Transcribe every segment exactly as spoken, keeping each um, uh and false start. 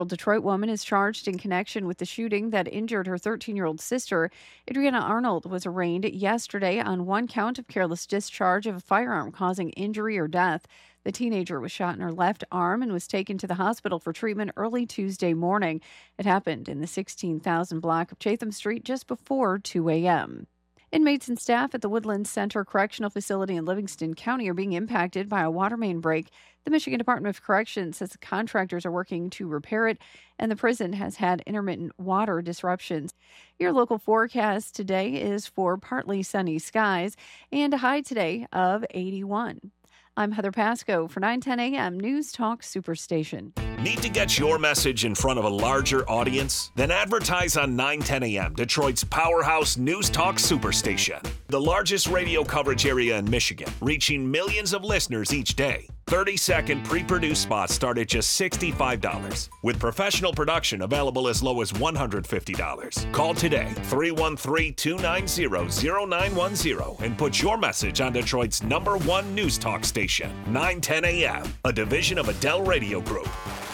A Detroit woman is charged in connection with the shooting that injured her thirteen-year-old sister. Adriana Arnold was arraigned yesterday on one count of careless discharge of a firearm causing injury or death. The teenager was shot in her left arm and was taken to the hospital for treatment early Tuesday morning. It happened in the sixteen thousand block of Chatham Street just before two a.m. Inmates and staff at the Woodlands Center Correctional Facility in Livingston County are being impacted by a water main break. The Michigan Department of Corrections says the contractors are working to repair it, and the prison has had intermittent water disruptions. Your local forecast today is for partly sunny skies and a high today of eighty-one. I'm Heather Pasco for nine ten a.m. News Talk Superstation. Need to get your message in front of a larger audience? Then advertise on nine ten a.m., Detroit's powerhouse News Talk Superstation. The largest radio coverage area in Michigan, reaching millions of listeners each day. thirty-second pre-produced spots start at just sixty-five dollars, with professional production available as low as one hundred fifty dollars. Call today, three one three, two nine zero, zero nine one zero, and put your message on Detroit's number one News Talk station, nine ten a.m., a division of Adele Radio Group.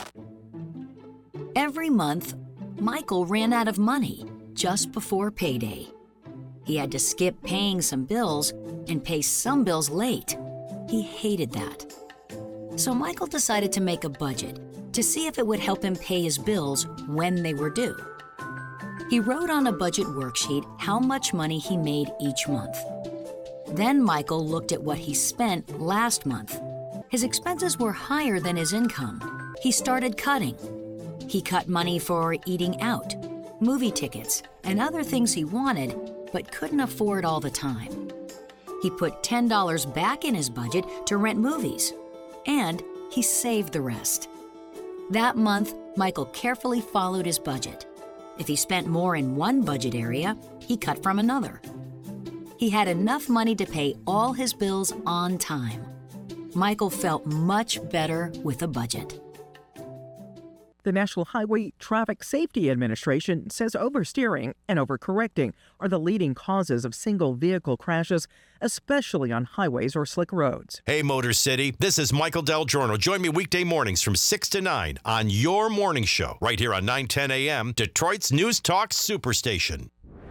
Every month, Michael ran out of money just before payday. He had to skip paying some bills and pay some bills late. He hated that. So Michael decided to make a budget to see if it would help him pay his bills when they were due. He wrote on a budget worksheet how much money he made each month. Then Michael looked at what he spent last month. His expenses were higher than his income. He started cutting. He cut money for eating out, movie tickets, and other things he wanted but couldn't afford all the time. He put ten dollars back in his budget to rent movies, and he saved the rest. That month, Michael carefully followed his budget. If he spent more in one budget area, he cut from another. He had enough money to pay all his bills on time. Michael felt much better with a budget. The National Highway Traffic Safety Administration says oversteering and overcorrecting are the leading causes of single vehicle crashes, especially on highways or slick roads. Hey, Motor City, this is Michael Del Giorno. Join me weekday mornings from six to nine on your morning show, right here on nine ten a.m., Detroit's News Talk Superstation.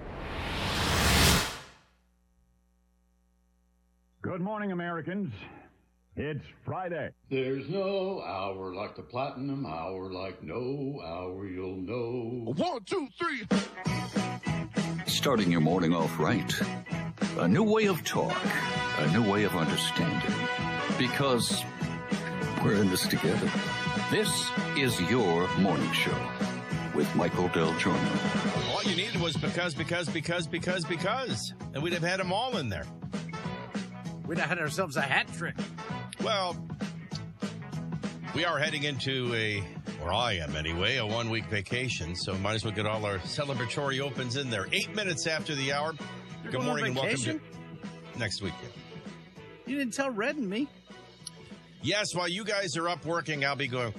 Good morning, Americans. It's Friday. There's no hour like the platinum hour, like no hour you'll know. One, two, three. Starting your morning off right. A new way of talk. A new way of understanding. Because we're in this together. This is your morning show with Michael Del Giorno. All you needed was because, because, because, because, because. And we'd have had them all in there. We'd have had ourselves a hat trick. Well, we are heading into a, or I am anyway, a one-week vacation, so might as well get all our celebratory opens in there. Eight minutes after the hour. You're Good morning and welcome to next week. You didn't tell Red and me. Yes, while you guys are up working, I'll be going,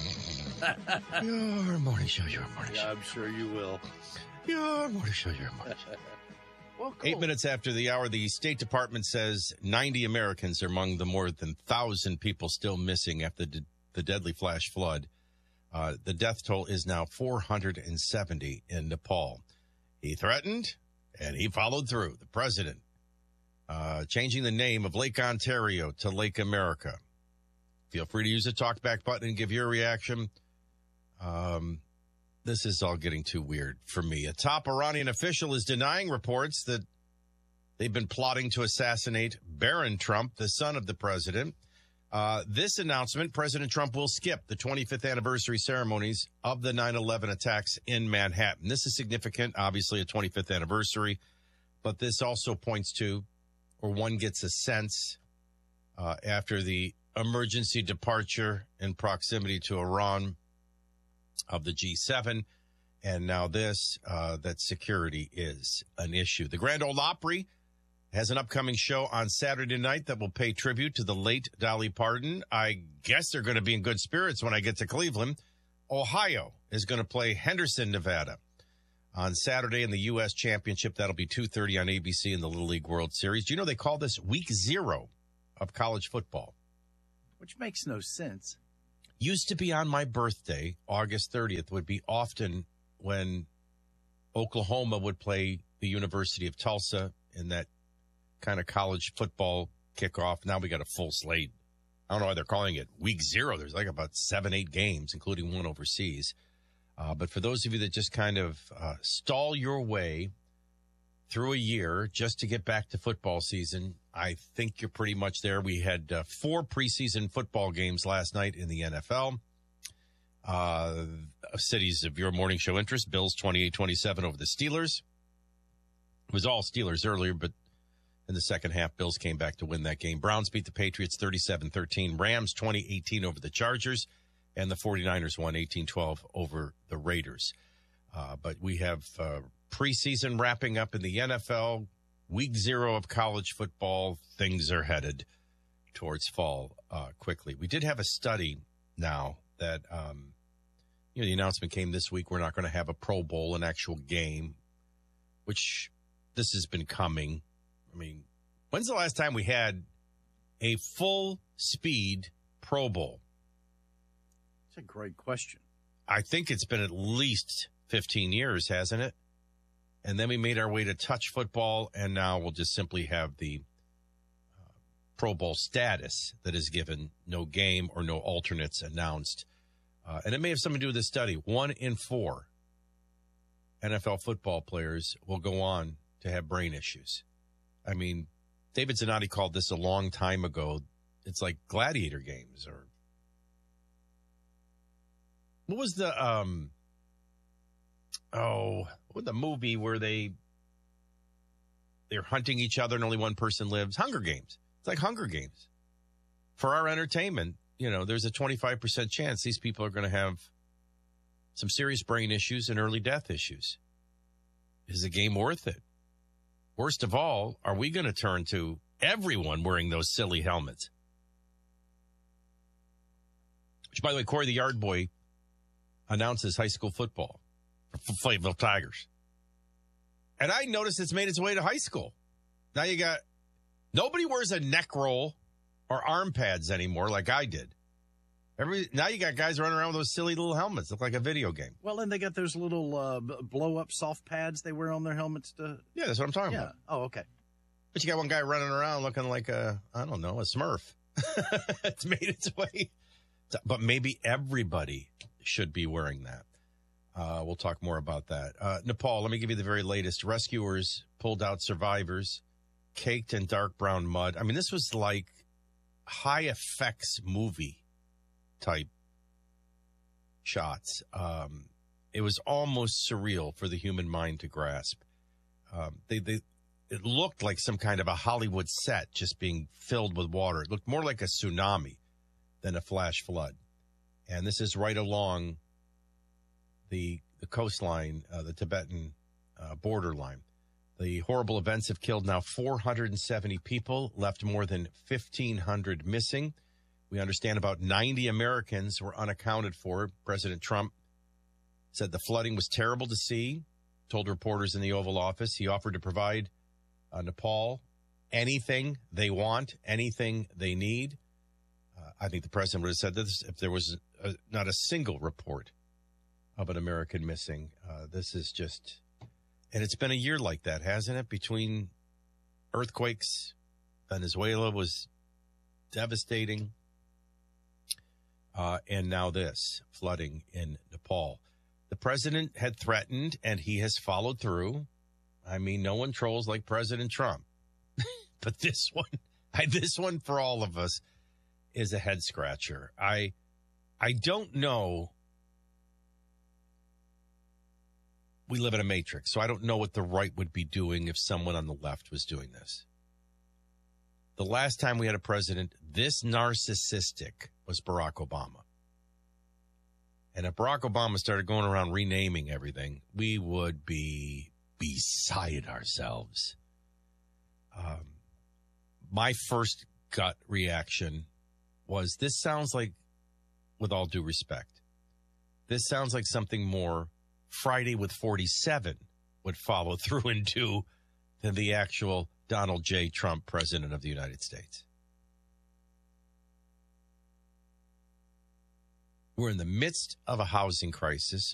your morning show, your morning show. Yeah, I'm sure you will. Your morning show, your morning show. Well, cool. Eight minutes after the hour, the State Department says ninety Americans are among the more than one thousand people still missing after the, the deadly flash flood. Uh, the death toll is now four hundred seventy in Nepal. He threatened, and he followed through. The president uh, changing the name of Lake Ontario to Lake America. Feel free to use the talkback button and give your reaction. Um... This is all getting too weird for me. A top Iranian official is denying reports that they've been plotting to assassinate Barron Trump, the son of the president. Uh, this announcement, President Trump will skip the twenty-fifth anniversary ceremonies of the nine eleven attacks in Manhattan. This is significant, obviously a twenty-fifth anniversary, but this also points to, or one gets a sense, uh, after the emergency departure in proximity to Iran of the G seven, and now this, uh, that security is an issue. The Grand Ole Opry has an upcoming show on Saturday night that will pay tribute to the late Dolly Parton. I guess they're going to be in good spirits when I get to Cleveland. Ohio is going to play Henderson, Nevada on Saturday in the U S Championship. That'll be two thirty on A B C in the Little League World Series. Do you know they call this week zero of college football? Which makes no sense. Used to be on my birthday, August thirtieth, would be often when Oklahoma would play the University of Tulsa in that kind of college football kickoff. Now we got a full slate. I don't know why they're calling it week zero. There's like about seven, eight games, including one overseas. Uh, but for those of you that just kind of uh, stall your way through a year just to get back to football season, I think you're pretty much there. We had uh, four preseason football games last night in the N F L. Uh, cities of your morning show interest, Bills twenty-eight twenty-seven over the Steelers. It was all Steelers earlier, but in the second half, Bills came back to win that game. Browns beat the Patriots thirty-seven thirteen. Rams twenty eighteen over the Chargers. And the 49ers won eighteen twelve over the Raiders. Uh, but we have uh, preseason wrapping up in the N F L. Week zero of college football. Things are headed towards fall uh, quickly. We did have a study now that, um, you know, the announcement came this week. We're not going to have a Pro Bowl, an actual game, which this has been coming. I mean, when's the last time we had a full-speed Pro Bowl? That's a great question. I think it's been at least fifteen years, hasn't it? And then we made our way to touch football, and now we'll just simply have the uh, Pro Bowl status that is given, no game or no alternates announced. Uh, and it may have something to do with this study. One in four N F L football players will go on to have brain issues. I mean, David Zanotti called this a long time ago. It's like gladiator games, or what was the, um, oh, what was the movie where they, they're hunting each other and only one person lives? Hunger Games. It's like Hunger Games. For our entertainment, you know, there's a twenty-five percent chance these people are going to have some serious brain issues and early death issues. Is the game worth it? Worst of all, are we going to turn to everyone wearing those silly helmets? Which, by the way, Corey the Yard Boy announces high school football for Fayetteville Tigers. And I noticed it's made its way to high school. Now you got, nobody wears a neck roll or arm pads anymore like I did. Every Now you got guys running around with those silly little helmets. Look like a video game. Well, and they got those little uh, blow-up soft pads they wear on their helmets to... Yeah, that's what I'm talking yeah. about. Oh, okay. But you got one guy running around looking like a, I don't know, a Smurf. It's made its way. But maybe everybody should be wearing that. Uh, we'll talk more about that. Uh, Nepal, let me give you the very latest. Rescuers pulled out survivors, caked in dark brown mud. I mean, this was like high effects movie type shots. Um, it was almost surreal for the human mind to grasp. Um, they, they, it looked like some kind of a Hollywood set just being filled with water. It looked more like a tsunami than a flash flood. And this is right along the, the coastline, uh, the Tibetan uh, borderline. The horrible events have killed now four hundred seventy people, left more than fifteen hundred missing. We understand about ninety Americans were unaccounted for. President Trump said the flooding was terrible to see, told reporters in the Oval Office. He offered to provide uh, Nepal anything they want, anything they need. Uh, I think the president would have said this if there was a, not a single report of an American missing. Uh, this is just, and it's been a year like that, hasn't it? Between earthquakes, Venezuela was devastating. Uh, and now this, flooding in Nepal. The president had threatened, and he has followed through. I mean, no one trolls like President Trump. But this one, I, this one for all of us is a head scratcher. I, I don't know. We live in a matrix, so I don't know what the right would be doing if someone on the left was doing this. The last time we had a president this narcissistic was Barack Obama. And if Barack Obama started going around renaming everything, we would be beside ourselves. Um, my first gut reaction was, this sounds like, with all due respect, this sounds like something more Friday with forty-seven would follow through and do than the actual Donald J. Trump, President of the United States. We're in the midst of a housing crisis.